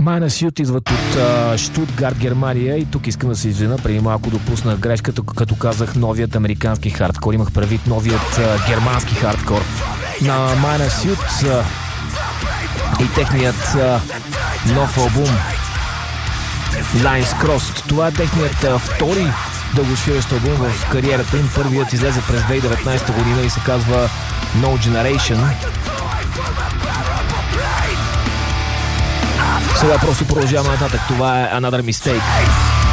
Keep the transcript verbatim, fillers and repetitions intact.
Minus Youth идват от Штутгарт, Германия, и тук искам да се извина. Преди малко допуснах грешката, като казах новият американски хардкор. Имах предвид новият а, германски хардкор на Minus Youth а, и техният а, нов албум Lines Crossed. Това е техният а, втори дългосвирещ албум в кариерата им. Първият излезе през две хиляди и деветнадесета година и се казва No Generation. Сега просто продължаваме нататък. Това е Another Mistake.